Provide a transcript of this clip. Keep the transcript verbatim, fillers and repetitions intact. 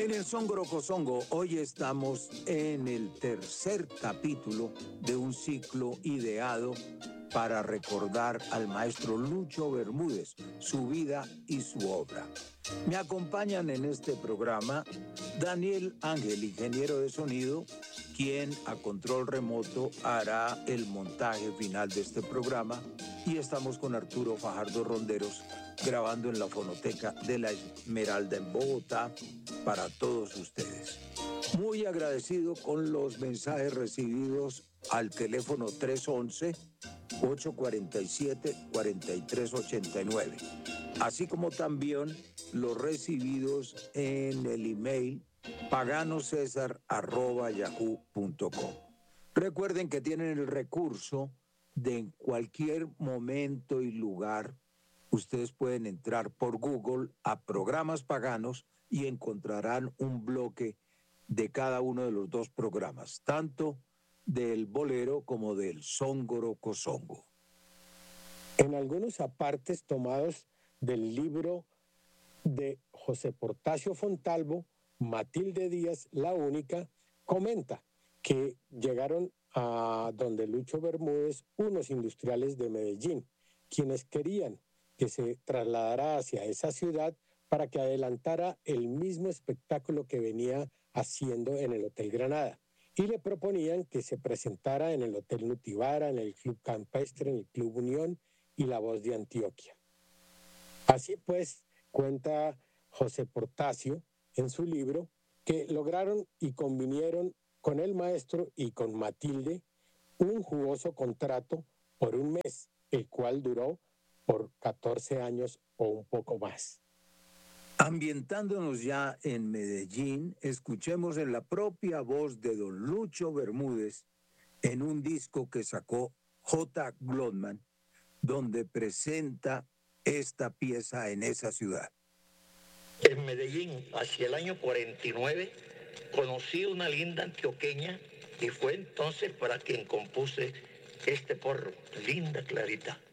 En el Songo Rocosongo, hoy estamos en el tercer capítulo de un ciclo ideado para recordar al maestro Lucho Bermúdez, su vida y su obra. Me acompañan en este programa Daniel Ángel, ingeniero de sonido, quien a control remoto hará el montaje final de este programa, y estamos con Arturo Fajardo Ronderos, grabando en la fonoteca de La Esmeralda en Bogotá para todos ustedes. Muy agradecido con los mensajes recibidos al teléfono tres once, ocho cuarenta y siete, cuarenta y tres ochenta y nueve, así como también los recibidos en el email paganosesar arroba yahoo punto com. Recuerden que tienen el recurso de en cualquier momento y lugar. Ustedes pueden entrar por Google a programas paganos y encontrarán un bloque de cada uno de los dos programas, tanto del bolero como del songo rocosongo. En algunos apartes tomados del libro de José Portasio Fontalvo, Matilde Díaz, la única, comenta que llegaron a donde Lucho Bermúdez unos industriales de Medellín, quienes querían que se trasladara hacia esa ciudad para que adelantara el mismo espectáculo que venía haciendo en el Hotel Granada. Y le proponían que se presentara en el Hotel Nutibara, en el Club Campestre, en el Club Unión y La Voz de Antioquia. Así pues, cuenta José Portasio en su libro que lograron y convinieron con el maestro y con Matilde un jugoso contrato por un mes, el cual duró por catorce años o un poco más. Ambientándonos ya en Medellín, escuchemos en la propia voz de don Lucho Bermúdez en un disco que sacó J. Glotman, donde presenta esta pieza en esa ciudad. En Medellín, hacia el año cuarenta y nueve, conocí una linda antioqueña y fue entonces para quien compuse este porro, Linda Clarita.